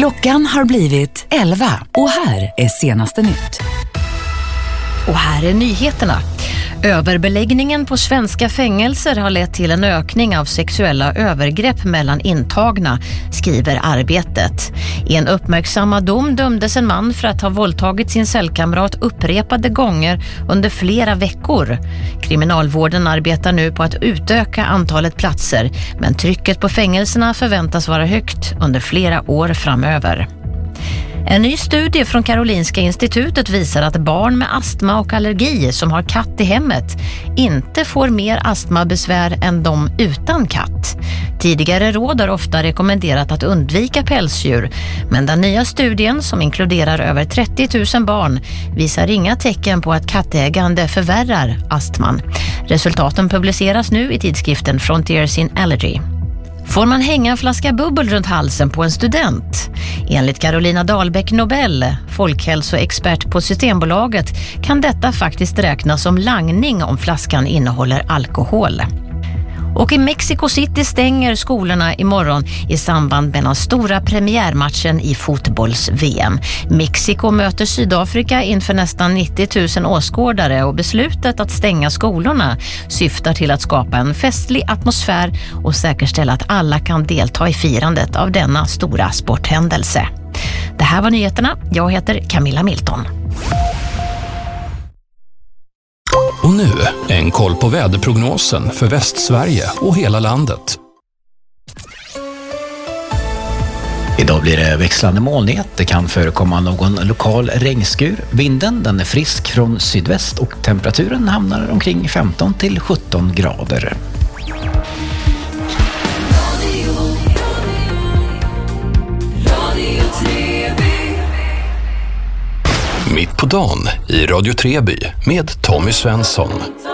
Klockan har blivit 11 och här är senaste nytt. Och här är nyheterna. Överbeläggningen på svenska fängelser har lett till en ökning av sexuella övergrepp mellan intagna, skriver Arbetet. I en uppmärksammad dom dömdes en man för att ha våldtagit sin cellkamrat upprepade gånger under flera veckor. Kriminalvården arbetar nu på att utöka antalet platser, men trycket på fängelserna förväntas vara högt under flera år framöver. En ny studie från Karolinska institutet visar att barn med astma och allergi som har katt i hemmet inte får mer astmabesvär än de utan katt. Tidigare råd har ofta rekommenderat att undvika pälsdjur, men den nya studien som inkluderar över 30 000 barn visar inga tecken på att kattägande förvärrar astman. Resultaten publiceras nu i tidskriften Frontiers in Allergy. Får man hänga en flaska bubbel runt halsen på en student? Enligt Carolina Dahlbäck Nobel, folkhälsoexpert på Systembolaget, kan detta faktiskt räknas som langning om flaskan innehåller alkohol. Och i Mexico City stänger skolorna imorgon i samband med den stora premiärmatchen i fotbolls-VM. Mexiko möter Sydafrika inför nästan 90 000 åskådare och beslutet att stänga skolorna syftar till att skapa en festlig atmosfär och säkerställa att alla kan delta i firandet av denna stora sporthändelse. Det här var nyheterna. Jag heter Camilla Milton. Och nu en koll på väderprognosen för Västsverige och hela landet. Idag blir det växlande molnighet. Det kan förekomma någon lokal regnskur. Vinden den är frisk från sydväst och temperaturen hamnar omkring 15 till 17 grader. Mitt på dagen i Radio Treby med Tommy Svensson.